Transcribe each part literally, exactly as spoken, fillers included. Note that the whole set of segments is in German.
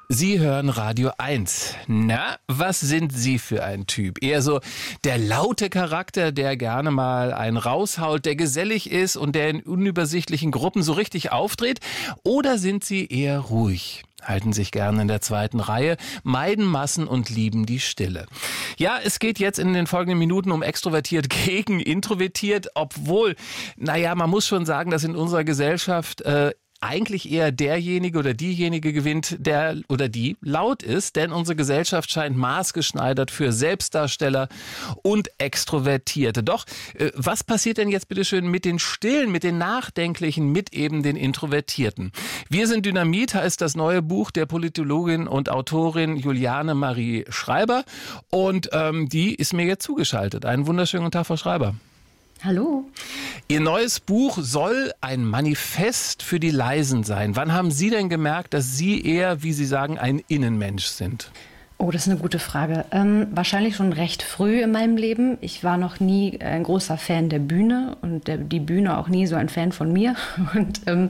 Sie hören Radio eins. Na, was sind Sie für ein Typ? Eher so der laute Charakter, der gerne mal einen raushaut, der gesellig ist und der in unübersichtlichen Gruppen so richtig aufdreht? Oder sind Sie eher ruhig, halten sich gerne in der zweiten Reihe, meiden Massen und lieben die Stille? Ja, es geht jetzt in den folgenden Minuten um extrovertiert gegen introvertiert, obwohl, naja, man muss schon sagen, dass in unserer Gesellschaft äh, eigentlich eher derjenige oder diejenige gewinnt, der oder die laut ist, denn unsere Gesellschaft scheint maßgeschneidert für Selbstdarsteller und Extrovertierte. Doch, äh, was passiert denn jetzt bitte schön mit den Stillen, mit den Nachdenklichen, mit eben den Introvertierten? Wir sind Dynamit heißt das neue Buch der Politologin und Autorin Juliane Marie Schreiber und ähm, die ist mir jetzt zugeschaltet. Einen wunderschönen guten Tag, Frau Schreiber. Hallo. Ihr neues Buch soll ein Manifest für die Leisen sein. Wann haben Sie denn gemerkt, dass Sie eher, wie Sie sagen, ein Innenmensch sind? Oh, das ist eine gute Frage. Ähm, wahrscheinlich schon recht früh in meinem Leben. Ich war noch nie ein großer Fan der Bühne und der, die Bühne auch nie so ein Fan von mir. Und ähm,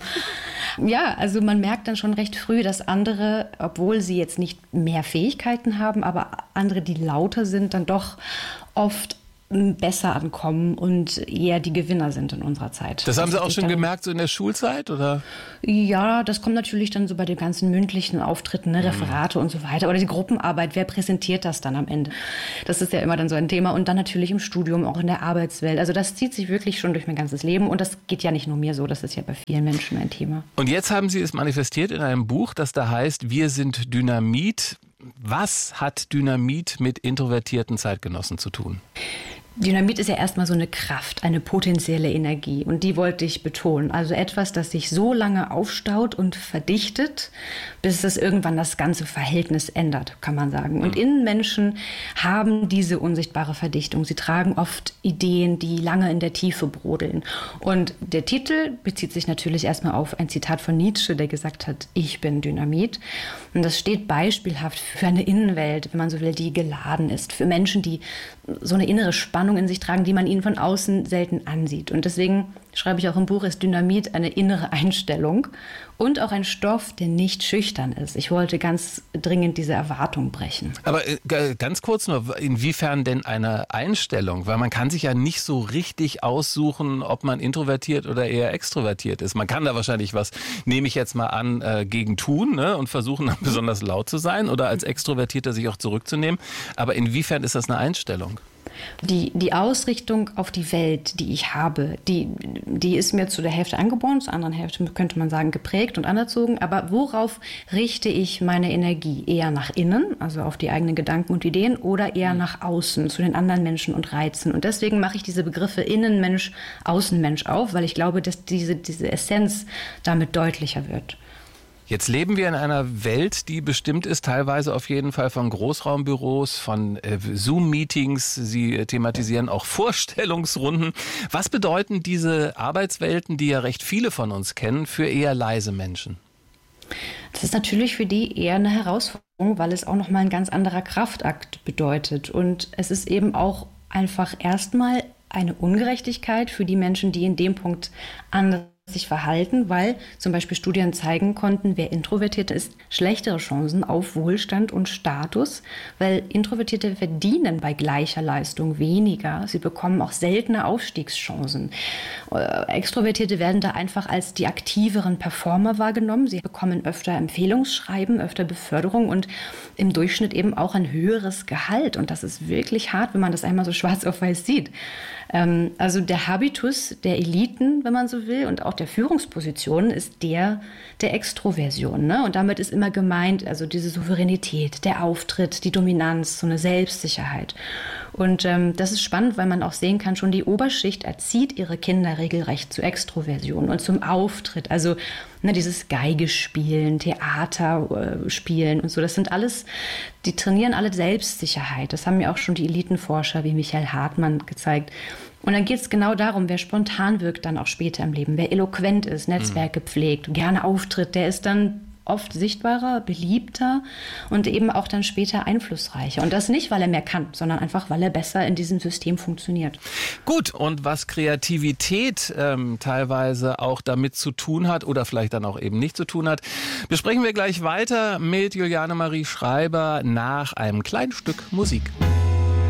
ja, also man merkt dann schon recht früh, dass andere, obwohl sie jetzt nicht mehr Fähigkeiten haben, aber andere, die lauter sind, dann doch oft besser ankommen und eher die Gewinner sind in unserer Zeit. Das haben Sie auch schon gemerkt, so in der Schulzeit, oder? Ja, das kommt natürlich dann so bei den ganzen mündlichen Auftritten, ne, Referate mhm. und so weiter. Oder die Gruppenarbeit, wer präsentiert das dann am Ende? Das ist ja immer dann so ein Thema. Und dann natürlich im Studium, auch in der Arbeitswelt. Also das zieht sich wirklich schon durch mein ganzes Leben. Und das geht ja nicht nur mir so, das ist ja bei vielen Menschen ein Thema. Und jetzt haben Sie es manifestiert in einem Buch, das da heißt, wir sind Dynamit. Was hat Dynamit mit introvertierten Zeitgenossen zu tun? Dynamit ist ja erstmal so eine Kraft, eine potenzielle Energie. Und die wollte ich betonen. Also etwas, das sich so lange aufstaut und verdichtet, bis es irgendwann das ganze Verhältnis ändert, kann man sagen. Und Innenmenschen haben diese unsichtbare Verdichtung. Sie tragen oft Ideen, die lange in der Tiefe brodeln. Und der Titel bezieht sich natürlich erstmal auf ein Zitat von Nietzsche, der gesagt hat, ich bin Dynamit. Und das steht beispielhaft für eine Innenwelt, wenn man so will, die geladen ist. Für Menschen, die so eine innere Spannung in sich tragen, die man ihnen von außen selten ansieht. Und deswegen schreibe ich auch im Buch, ist Dynamit eine innere Einstellung und auch ein Stoff, der nicht schüchtern ist. Ich wollte ganz dringend diese Erwartung brechen. Aber äh, ganz kurz nur, inwiefern denn eine Einstellung? Weil man kann sich ja nicht so richtig aussuchen, ob man introvertiert oder eher extrovertiert ist. Man kann da wahrscheinlich was, nehme ich jetzt mal an, äh, gegen tun, ne, und versuchen dann besonders laut zu sein oder als Extrovertierter sich auch zurückzunehmen. Aber inwiefern ist das eine Einstellung? Die, die Ausrichtung auf die Welt, die ich habe, die, die ist mir zu der Hälfte angeboren, zur anderen Hälfte könnte man sagen geprägt und anerzogen. Aber worauf richte ich meine Energie? Eher nach innen, also auf die eigenen Gedanken und Ideen, oder eher nach außen, zu den anderen Menschen und Reizen? Und deswegen mache ich diese Begriffe Innenmensch, Außenmensch auf, weil ich glaube, dass diese, diese Essenz damit deutlicher wird. Jetzt leben wir in einer Welt, die bestimmt ist, teilweise auf jeden Fall von Großraumbüros, von äh, Zoom-Meetings. Sie äh, thematisieren auch Vorstellungsrunden. Was bedeuten diese Arbeitswelten, die ja recht viele von uns kennen, für eher leise Menschen? Das ist natürlich für die eher eine Herausforderung, weil es auch nochmal ein ganz anderer Kraftakt bedeutet. Und es ist eben auch einfach erstmal eine Ungerechtigkeit für die Menschen, die in dem Punkt anders sich verhalten, weil zum Beispiel Studien zeigen konnten, wer Introvertiert ist, schlechtere Chancen auf Wohlstand und Status, weil Introvertierte verdienen bei gleicher Leistung weniger. Sie bekommen auch seltener Aufstiegschancen. Extrovertierte werden da einfach als die aktiveren Performer wahrgenommen. Sie bekommen öfter Empfehlungsschreiben, öfter Beförderung und im Durchschnitt eben auch ein höheres Gehalt. Und das ist wirklich hart, wenn man das einmal so schwarz auf weiß sieht. Also der Habitus der Eliten, wenn man so will, und auch der Führungspositionen ist der der Extroversion. Ne? Und damit ist immer gemeint, also diese Souveränität, der Auftritt, die Dominanz, so eine Selbstsicherheit. Und ähm, das ist spannend, weil man auch sehen kann, schon die Oberschicht erzieht ihre Kinder regelrecht zur Extroversion und zum Auftritt. Also ne, dieses Geige spielen, Theater äh, spielen und so, das sind alles, die trainieren alle Selbstsicherheit. Das haben mir auch schon die Elitenforscher wie Michael Hartmann gezeigt. Und dann geht es genau darum, wer spontan wirkt dann auch später im Leben, wer eloquent ist, Netzwerke pflegt, gerne auftritt, der ist dann oft sichtbarer, beliebter und eben auch dann später einflussreicher. Und das nicht, weil er mehr kann, sondern einfach, weil er besser in diesem System funktioniert. Gut, und was Kreativität ähm, teilweise auch damit zu tun hat oder vielleicht dann auch eben nicht zu tun hat, besprechen wir gleich weiter mit Juliane Marie Schreiber nach einem kleinen Stück Musik.